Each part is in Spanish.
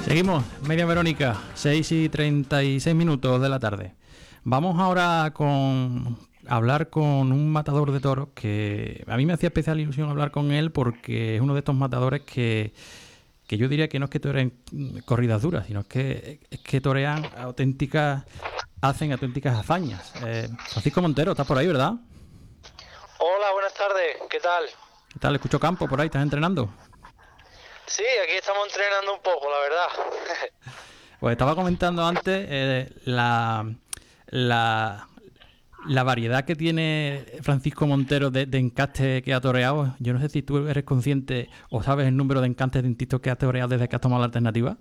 Seguimos, Media Verónica, 6:36 de la tarde. Vamos ahora con hablar con un matador de toros que a mí me hacía especial ilusión hablar con él porque es uno de estos matadores que yo diría que no es que toreen corridas duras, sino es que torean hacen auténticas hazañas. Francisco Montero, estás por ahí, ¿verdad? Hola, buenas tardes, ¿qué tal? ¿Qué tal? Escucho campo por ahí, ¿estás entrenando? Sí, aquí estamos entrenando un poco, la verdad. Pues estaba comentando antes la variedad que tiene Francisco Montero de encastes que ha toreado. Yo no sé si tú eres consciente o sabes el número de encastes distintos que has toreado desde que has tomado la alternativa.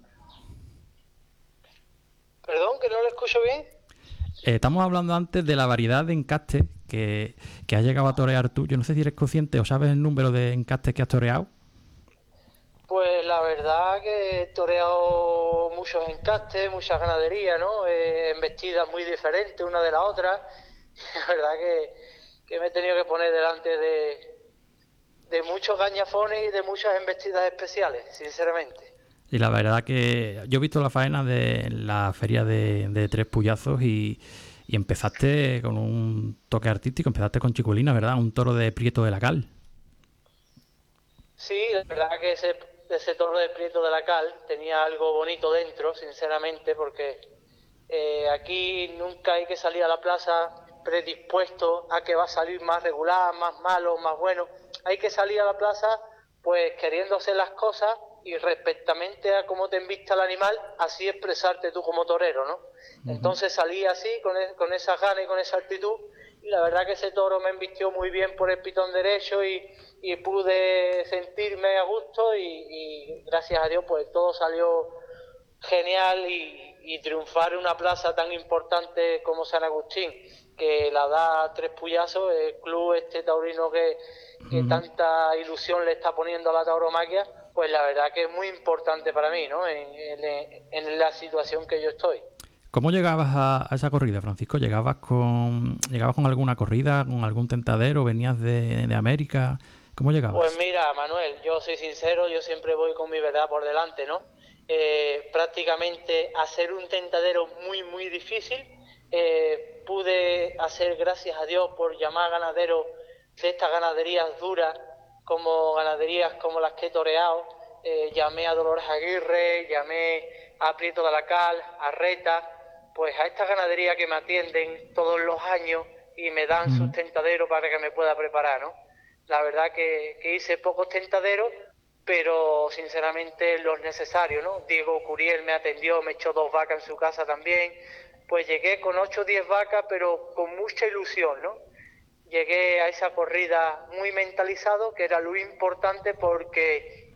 Perdón, que no lo escucho bien. Estamos hablando antes de la variedad de encastes que has llegado a torear tú. Yo no sé si eres consciente o sabes el número de encastes que has toreado. Pues la verdad que he toreado muchos encastes, muchas ganaderías, ¿no? Embestidas muy diferentes una de la otra. La verdad que me he tenido que poner delante de muchos gañafones y de muchas embestidas especiales, sinceramente. Y la verdad que yo he visto la faena de la feria de Tres Puyazos y empezaste con un toque artístico, empezaste con Chiculina, ¿verdad? Un toro de Prieto de la Cal. Sí, la verdad que ese toro de Prieto de la Cal tenía algo bonito dentro, sinceramente, porque aquí nunca hay que salir a la plaza predispuesto a que va a salir más regular, más malo, más bueno. Hay que salir a la plaza pues queriendo hacer las cosas y respectamente a cómo te envista el animal, así expresarte tú como torero, ¿no? Entonces salí así, con esas ganas y con esa actitud, y la verdad que ese toro me embistió muy bien por el pitón derecho y pude sentirme a gusto y gracias a Dios pues todo salió genial y triunfar en una plaza tan importante como San Agustín, que la da Tres Puyazos, el club este taurino que tanta ilusión le está poniendo a la tauromaquia, pues la verdad que es muy importante para mí, ¿no? En la situación que yo estoy. ¿Cómo llegabas a esa corrida, Francisco? ¿Llegabas con alguna corrida, con algún tentadero? ¿Venías de América? ¿Cómo Pues llegabas? mira, Manuel, yo soy sincero, yo siempre voy con mi verdad por delante, ¿no? Prácticamente hacer un tentadero muy difícil, pude hacer, gracias a Dios, por llamar ganaderos de estas ganaderías duras, como ganaderías como las que he toreado, llamé a Dolores Aguirre, llamé a Prieto de la Cal, a Reta, pues a estas ganaderías que me atienden todos los años y me dan sus tentaderos para que me pueda preparar, ¿no? La verdad que hice pocos tentaderos, pero sinceramente los necesarios, ¿no? Diego Curiel me atendió, me echó 2 vacas en su casa también. Pues llegué con 8 o 10 vacas, pero con mucha ilusión, ¿no? Llegué a esa corrida muy mentalizado, que era lo importante porque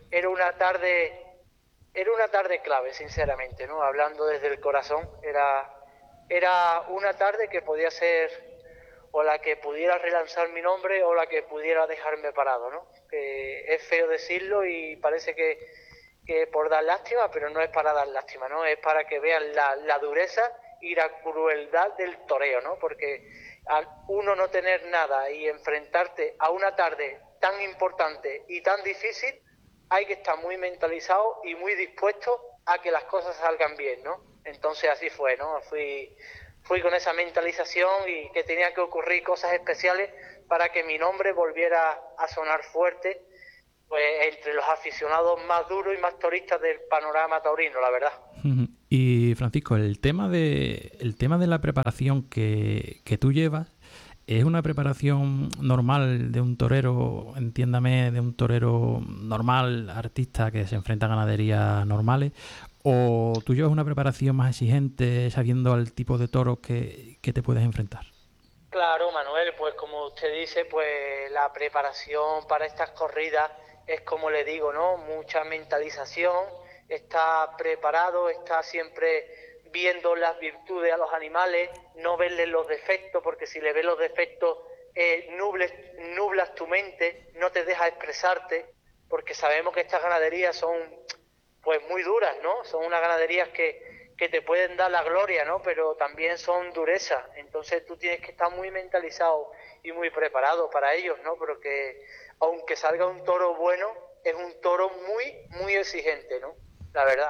era una tarde clave, sinceramente, ¿no? Hablando desde el corazón, era una tarde que podía ser o la que pudiera relanzar mi nombre o la que pudiera dejarme parado, ¿no? Que es feo decirlo y parece que por dar lástima, pero no es para dar lástima, ¿no? Es para que vean la dureza y la crueldad del toreo, ¿no? Porque al uno no tener nada y enfrentarte a una tarde tan importante y tan difícil, hay que estar muy mentalizado y muy dispuesto a que las cosas salgan bien, ¿no? Entonces así fue, ¿no? Fui con esa mentalización y que tenía que ocurrir cosas especiales para que mi nombre volviera a sonar fuerte, pues entre los aficionados más duros y más toristas del panorama taurino, la verdad. Y Francisco, el tema de la preparación que tú llevas, ¿es una preparación normal de un torero, entiéndame, de un torero normal, artista que se enfrenta a ganaderías normales? ¿O tú llevas una preparación más exigente sabiendo al tipo de toros que te puedes enfrentar? Claro, Manuel, pues como usted dice, pues la preparación para estas corridas es como le digo, ¿no? Mucha mentalización, está preparado, está siempre viendo las virtudes a los animales, no verles los defectos, porque si le ves los defectos nublas tu mente, no te dejas expresarte, porque sabemos que estas ganaderías son pues muy duras, ¿no? Son unas ganaderías que te pueden dar la gloria, ¿no? Pero también son durezas. Entonces tú tienes que estar muy mentalizado y muy preparado para ellos, ¿no? Porque aunque salga un toro bueno, es un toro muy exigente, ¿no? La verdad.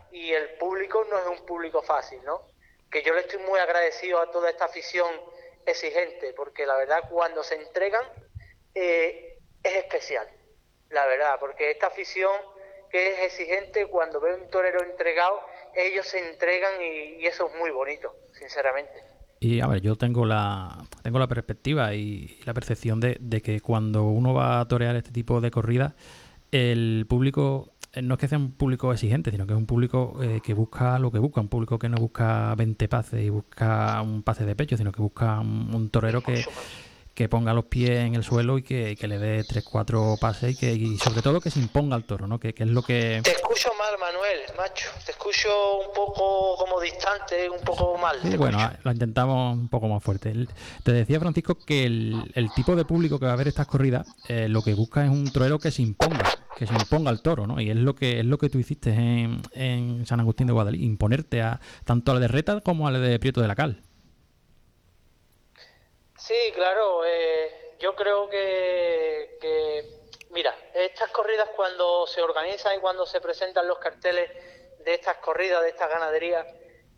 y el público no es un público fácil, ¿no? Que yo le estoy muy agradecido a toda esta afición exigente, porque la verdad cuando se entregan es especial, la verdad, porque esta afición que es exigente, cuando ve un torero entregado, ellos se entregan y eso es muy bonito, sinceramente. Y a ver, yo tengo la perspectiva y la percepción de que cuando uno va a torear este tipo de corridas, el público no es que sea un público exigente, sino que es un público que busca lo que busca, un público que no busca 20 pases y busca un pase de pecho, sino que busca un torero que ponga los pies en el suelo y que le dé 3 4 pases y sobre todo que se imponga al toro, ¿no? Que es lo que... Te escucho mal, Manuel, macho. Te escucho un poco como distante, un poco mal. Sí, bueno, lo intentamos un poco más fuerte. Te decía, Francisco, que el tipo de público que va a ver estas corridas lo que busca es un torero que se imponga al toro, ¿no? Y es lo que tú hiciste en San Agustín de Guadalí, imponerte tanto a la de Reta como a la de Prieto de la Cal. Sí, claro. Yo creo mira, estas corridas cuando se organizan y cuando se presentan los carteles de estas corridas, de estas ganaderías,